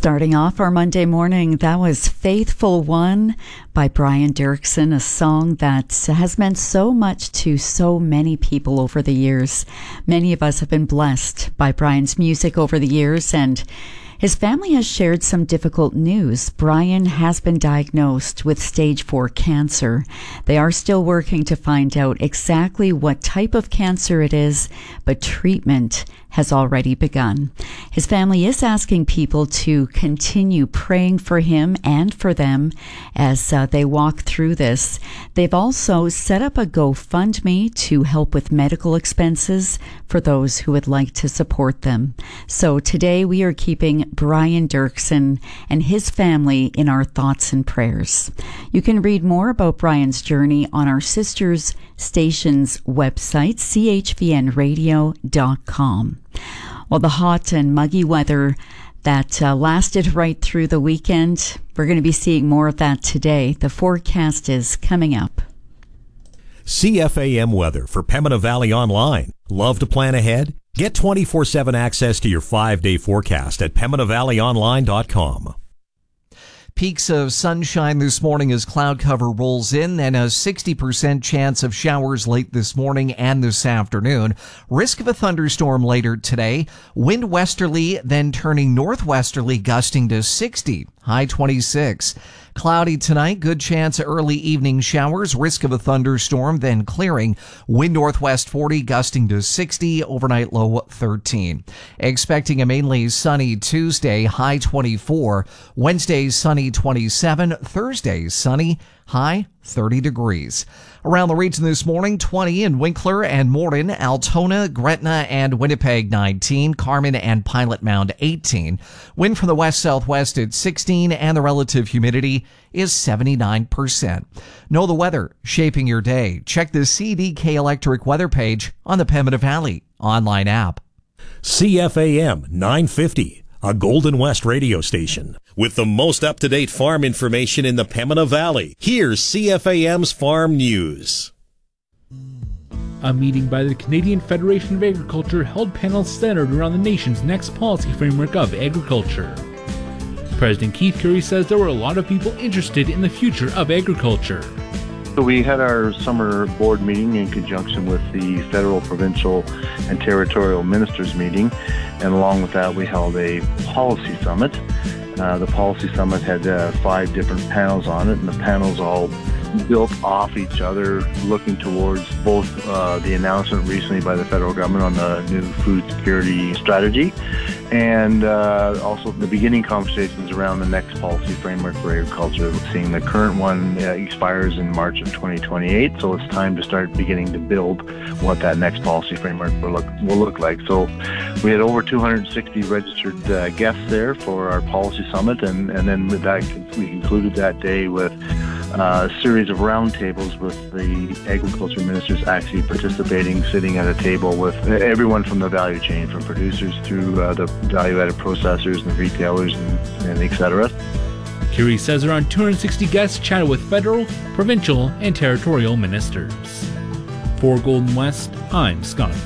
Starting off our Monday morning, that was Faithful One by Brian Dirksen, a song that has meant so much to so many people over the years. Many of us have been blessed by Brian's music over the years, and his family has shared some difficult news. Brian has been diagnosed with stage 4 cancer. They are still working to find out exactly what type of cancer it is, but treatment has already begun. His family is asking people to continue praying for him and for them as they walk through this. They've also set up a GoFundMe to help with medical expenses for those who would like to support them. So today we are keeping Brian Dirksen and his family in our thoughts and prayers. You can read more about Brian's journey on our sister's station's website, chvnradio.com. Well, the hot and muggy weather that lasted right through the weekend, we're going to be seeing more of that today. The forecast is coming up. CFAM weather for Pembina Valley Online. Love to plan ahead? Get 24/7 access to your 5-day forecast at PembinaValleyOnline.com. Peaks of sunshine this morning as cloud cover rolls in, and a 60% chance of showers late this morning and this afternoon. Risk of a thunderstorm later today. Wind westerly, then turning northwesterly, gusting to 60. High 26. Cloudy tonight, good chance of early evening showers, risk of a thunderstorm, then clearing. Wind northwest 40, gusting to 60, overnight low 13. Expecting a mainly sunny Tuesday, high 24. Wednesday, sunny 27. Thursday, sunny, high 30 degrees. Around the region this morning, 20 in Winkler and Morden, Altona, Gretna, and Winnipeg 19, Carmen and Pilot Mound 18. Wind from the west-southwest at 16, and the relative humidity is 79%. Know the weather shaping your day. Check the CDK Electric weather page on the Pembina Valley online app. CFAM 950. A Golden West radio station with the most up-to-date farm information in the Pembina Valley. Here's CFAM's Farm News. A meeting by the Canadian Federation of Agriculture held panels centered around the nation's next policy framework of agriculture. President Keith Currie says there were a lot of people interested in the future of agriculture. So we had our summer board meeting in conjunction with the federal, provincial, and territorial ministers meeting, and along with that we held a policy summit. The policy summit had 5 different panels on it, and the panels all built off each other, looking towards both the announcement recently by the federal government on the new food security strategy, and also the beginning conversations around the next policy framework for agriculture. Seeing the current one expires in March of 2028, so it's time to start beginning to build what that next policy framework will look like. So we had over 260 registered guests there for our policy summit, and then with that, we concluded that day with a series of roundtables with the agriculture ministers actually participating, sitting at a table with everyone from the value chain, from producers through the value-added processors and retailers and et cetera. Currie says around 260 guests chatted with federal, provincial, and territorial ministers. For Golden West, I'm Scott